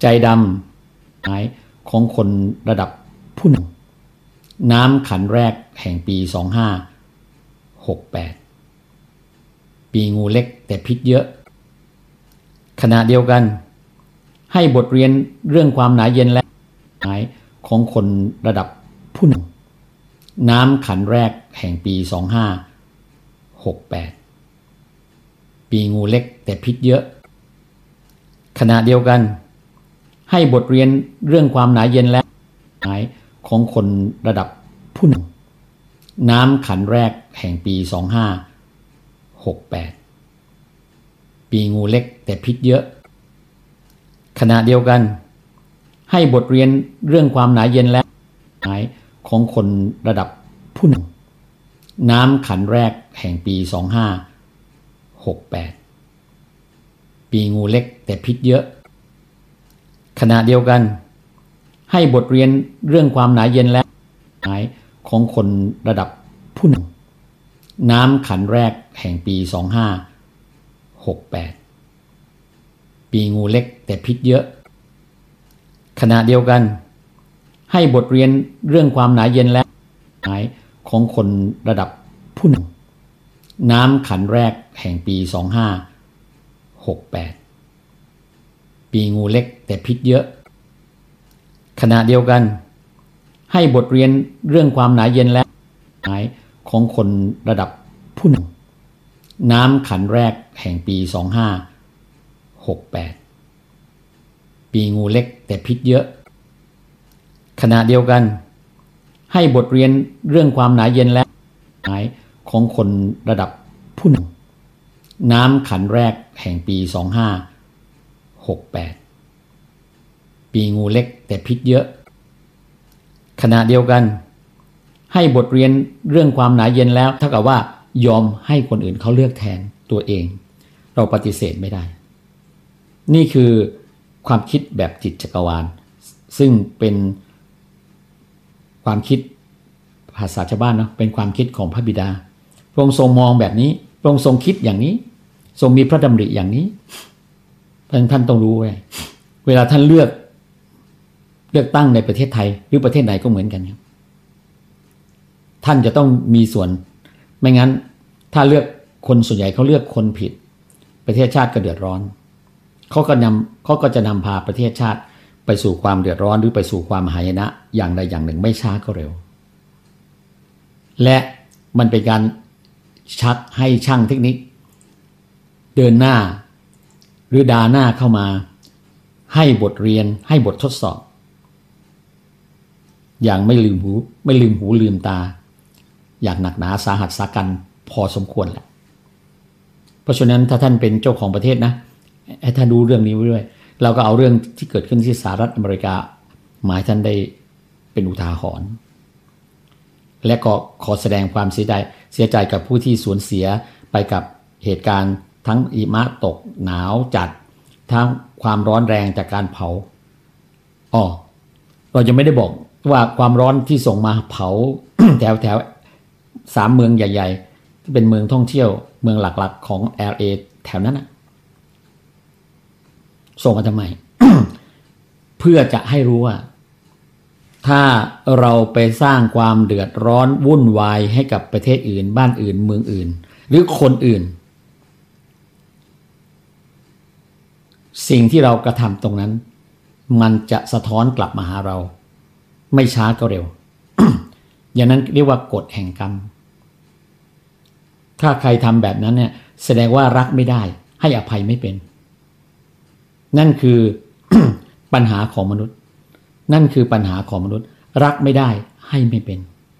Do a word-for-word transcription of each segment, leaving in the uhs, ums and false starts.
ใจดำหายของคนระดับผู้นำน้ำขันแรกแห่งปีสองห้าหกแปดปีงูเล็กแต่พิษเยอะขณะเดียวกันให้บทเรียนเรื่องความหนาเย็นและหายของคนระดับผู้นำน้ำขันแรกแห่งปีสองห้าหกแปดปีงูเล็กแต่พิษเยอะขณะเดียวกันให้บทเรียนเรื่องความหนาเย็นและหายของคนระดับผู้นำน้ำขันแรกแห่งปีสองห้าหกแปดปีงูเล็กแต่พิษเยอะขณะเดียวกันให้บทเรียนเรื่องความหนาเย็นและหายของคนระดับผู้นำน้ำขันแรกแห่งปีสองห้าหกแปดปีงูเล็กแต่พิษเยอะขณะเดียวกันให้บทเรียนเรื่องความหนาเย็นและหายของคนระดับผู้นำน้ำขันแรกแห่งปีสองห้าหกแปดปีงูเล็กแต่พิษเยอะขณะเดียวกันให้บทเรียนเรื่องความหนาเย็นและหายของคนระดับผู้นำน้ำขันแรกแห่งปีสองห้าหกแปดปีงูเล็กแต่พิษเยอะขณะเดียวกันให้บทเรียนเรื่องความหนาเย็นและหายของคนระดับผู้นำน้ำขันแรกแห่งปีสองห้าหกแปดปีงูเล็กแต่พิษเยอะขณะเดียวกันให้บทเรียนเรื่องความหนาเย็นและหายของคนระดับผู้นำน้ำขันแรกแห่งปีสองห้าหกแปดปีงูเล็กแต่พิษเยอะขณะเดียวกันให้บทเรียนเรื่องความหนาเย็นแล้วเท่ากับว่ายอมให้คนอื่นเขาเลือกแทนตัวเองเราปฏิเสธไม่ได้นี่คือความคิดแบบจิตจักรวาลซึ่งเป็นความคิดภาษาชาวบ้านเนาะเป็นความคิดของพระบิดาพระองค์ทรงมองแบบนี้พระองค์ทรงคิดอย่างนี้ทรงมีพระดำริอย่างนี้เพราะฉะนั้นท่านต้องรู้ไว้เวลาท่านเลือกเลือกตั้งในประเทศไทยหรือประเทศไหนก็เหมือนกันครับท่านจะต้องมีส่วนไม่งั้นถ้าเลือกคนส่วนใหญ่เขาเลือกคนผิดประเทศชาติก็เดือดร้อนเขาก็นำเขาก็จะนำพาประเทศชาติไปสู่ความเดือดร้อนหรือไปสู่ความหายนะอย่างใดอย่างหนึ่งไม่ช้าก็เร็วและมันเป็นการชักให้ช่างเทคนิคเดินหน้าหรือด่าหน้าเข้ามาให้บทเรียนให้บททดสอบอย่างไม่ลืมหูไม่ลืมหูลืมตาอย่างหนักหนาสาหัสสากันพอสมควรแหละเพราะฉะนั้นถ้าท่านเป็นเจ้าของประเทศนะให้ท่านดูเรื่องนี้ไว้ด้วยเราก็เอาเรื่องที่เกิดขึ้นที่สหรัฐอเมริกาหมายท่านได้เป็นอุทาหรณ์และก็ขอแสดงความเสียใจเสียใจกับผู้ที่สูญเสียไปกับเหตุการณ์ทั้งหิมะตกหนาวจัดทั้งความร้อนแรงจากการเผาอ๋อเราจะไม่ได้บอกว่าความร้อนที่ส่งมาเผา แถวแถวสามเมืองใหญ่ๆที่เป็นเมืองท่องเที่ยวเมืองหลักๆของ แอล เอ แถวนั้นนะส่งมาทำไม เพื่อจะให้รู้ว่าถ้าเราไปสร้างความเดือดร้อนวุ่นวายให้กับประเทศอื่นบ้านอื่นเมืองอื่นหรือคนอื่นสิ่งที่เรากระทำตรงนั้นมันจะสะท้อนกลับมาหาเราไม่ช้าก็เร็ว อย่างนั้นเรียกว่ากฎแห่งกรรมถ้าใครทำแบบนั้นเนี่ยแสดงว่ารักไม่ได้ให้อภัยไม่เป็นนั่นคือ ปัญหาของมนุษย์นั่นคือปัญหาของมนุษย์รักไม่ได้ให้ไม่เป็น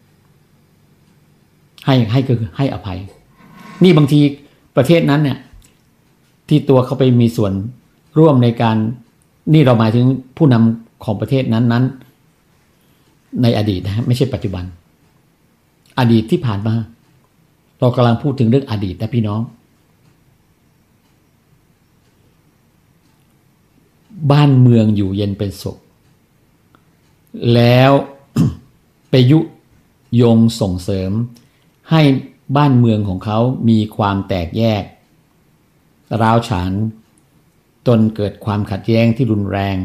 ให้ให้คือให้อภัยนี่บางทีประเทศนั้นเนี่ยที่ตัวเขาไปมีส่วนร่วมในการนี่เราหมายถึงผู้นำของประเทศนั้นๆในอดีตนะไม่ใช่ปัจจุบันอดีตที่ผ่านมาเรากำลังพูดถึงเรื่องอดีตนะพี่น้องบ้านเมืองอยู่เย็นเป็นสุขแล้ว ไปยุยงส่งเสริมให้บ้านเมืองของเขามีความแตกแยกร้าวฉานจนเกิดความขัดแย้งที่รุนแรง